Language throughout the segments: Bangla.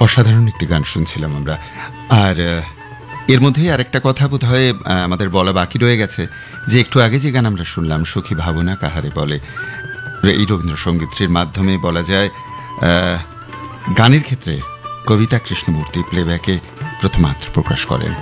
অসাধারণ একটি গান শুনছিলাম আমরা। আর এর মধ্যেই আরেকটা কথা বোধ হয় আমাদের বলা বাকি রয়ে গেছে, যে একটু আগে যে গান আমরা শুনলাম, সখী ভাবনা কাহারে বলে, এই রবীন্দ্রসঙ্গীতটির মাধ্যমে বলা যায় গানের ক্ষেত্রে কবিতা কৃষ্ণমূর্তি প্লেব্যাকে প্রথমাত্র প্রকাশ করেন।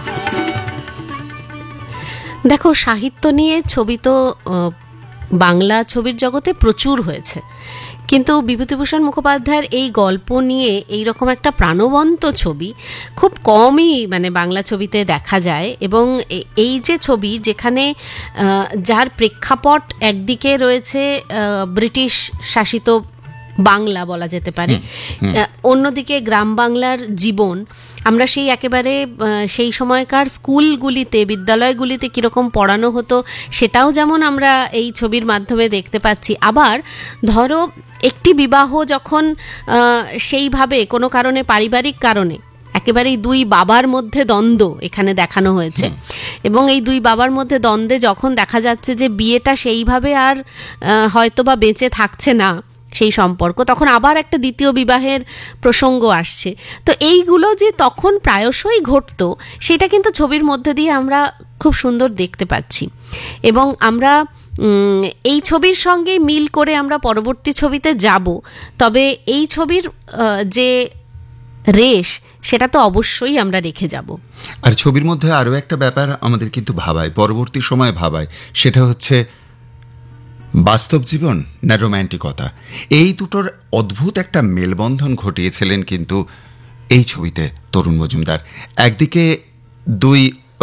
দেখো, সাহিত্য নিয়ে ছবি তো বাংলা ছবির জগতে প্রচুর হয়েছে, কিন্তু বিভূতিভূষণ মুখোপাধ্যায়ের এই গল্প নিয়ে এইরকম একটা প্রাণবন্ত ছবি খুব কমই মানে বাংলা ছবিতে দেখা যায়। এবং এই যে ছবি, যেখানে যার প্রেক্ষাপট একদিকে রয়েছে ব্রিটিশ শাসিত বাংলা বলা যেতে পারে, অন্যদিকে গ্রাম বাংলার জীবন, আমরা সেই একেবারে সেই সময়কার স্কুলগুলিতে বিদ্যালয়গুলিতে কীরকম পড়ানো হতো সেটাও যেমন আমরা এই ছবির মাধ্যমে দেখতে পাচ্ছি। আবার ধরো একটি বিবাহ যখন সেইভাবে কোনো কারণে, পারিবারিক কারণে, একেবারেই দুই বাবার মধ্যে দ্বন্দ্ব এখানে দেখানো হয়েছে, এবং এই দুই বাবার মধ্যে দ্বন্দ্বে যখন দেখা যাচ্ছে যে বিয়েটা সেইভাবে আর হয়তোবা বেঁচে থাকছে না সেই সম্পর্ক, তখন আবার একটা দ্বিতীয় বিবাহের প্রসঙ্গ আসছে। তো এইগুলো যে তখন প্রায়শই ঘটতো, সেটা কিন্তু ছবির মধ্যে দিয়ে আমরা খুব সুন্দর দেখতে পাচ্ছি। এবং আমরা এই ছবির সঙ্গে মিল করে আমরা পরবর্তী ছবিতে যাব, তবে এই ছবির যে রেশ সেটা তো অবশ্যই আমরা রেখে যাব। আর ছবির মধ্যে আরও একটা ব্যাপার আমাদের কিন্তু ভাবায়, পরবর্তী সময় ভাবায়, সেটা হচ্ছে বাস্তব জীবন না রোম্যান্টিকতা। এই দুটোর অদ্ভুত একটা মেলবন্ধন ঘটিয়েছিলেন কিন্তু এই ছবিতে তরুণ মজুমদার। একদিকে দুই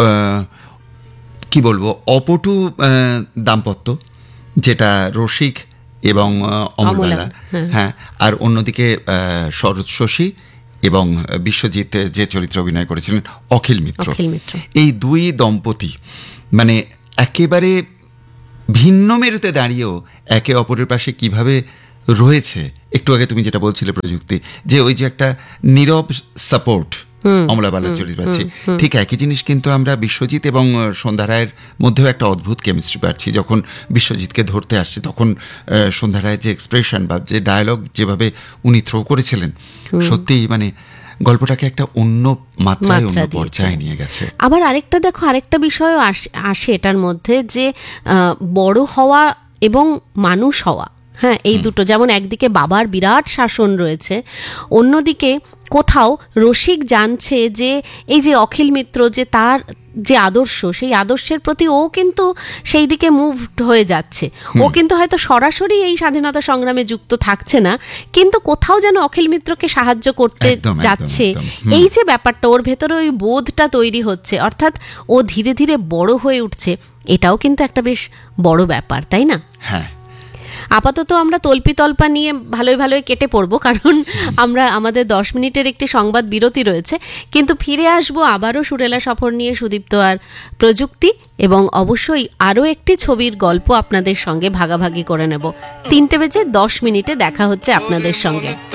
কি বলবো অপটু দাম্পত্য, যেটা রসিক এবং অমলবালা, হ্যাঁ, আর অন্যদিকে শরৎ শশী এবং বিশ্বজিৎ যে চরিত্রে অভিনয় করেছিলেন অখিল মিত্র। এই দুই দম্পতি মানে একেবারে ভিন্ন মেরুতে দাঁড়িয়েও একে অপরের পাশে কিভাবে রয়েছে। একটু আগে তুমি যেটা বলছিলে প্রযুক্তি, যে ওই যে একটা নীরব সাপোর্ট অমলাবালার চরিত্র পাচ্ছি, ঠিক একই জিনিস কিন্তু আমরা বিশ্বজিৎ এবং সন্ধ্যা রায়ের মধ্যেও একটা অদ্ভুত কেমিস্ট্রি পাচ্ছি। যখন বিশ্বজিৎকে ধরতে আসছে, তখন সন্ধ্যা রায়ের যে এক্সপ্রেশন বা যে ডায়ালগ যেভাবে উনি থ্রো করেছিলেন, সত্যিই মানে গল্পটাকে একটা অন্য মাত্রায়, অন্য পর্যায়ে নিয়ে গেছে। আবার আরেকটা দেখো, আরেকটা বিষয়ও আসে এটার মধ্যে, যে বড় হওয়া এবং মানুষ হওয়া, হ্যাঁ, এই দুটো, যেমন একদিকে বাবার বিরাট শাসন রয়েছে, অন্যদিকে কোথাও রসিক জানছে যে এই যে অখিল মিত্র, যে তার যে আদর্শ, সেই আদর্শের প্রতি ও কিন্তু সেই দিকে মুভড হয়ে যাচ্ছে। ও কিন্তু হয়তো সরাসরি এই স্বাধীনতা সংগ্রামে যুক্ত থাকছে না, কিন্তু কোথাও যেন অখিল মিত্রকে সাহায্য করতে যাচ্ছে। এই যে ব্যাপারটা, ওর ভেতরে ওই বোধটা তৈরি হচ্ছে, অর্থাৎ ও ধীরে ধীরে বড় হয়ে উঠছে, এটাও কিন্তু একটা বেশ বড় ব্যাপার, তাই না? হ্যাঁ। আপাতত আমরা তল্পা নিয়ে ভালোই কেটে পড়বো, কারণ আমরা আমাদের 10 মিনিটের একটি সংবাদ বিরতি রয়েছে, কিন্তু ফিরে আসবো আবারও সুরেলা সফর নিয়ে, সুদীপ্ত আর প্রযুক্তি, এবং অবশ্যই আরও একটি ছবির গল্প আপনাদের সঙ্গে ভাগাভাগি করে নেব। 3:10 দেখা হচ্ছে আপনাদের সঙ্গে।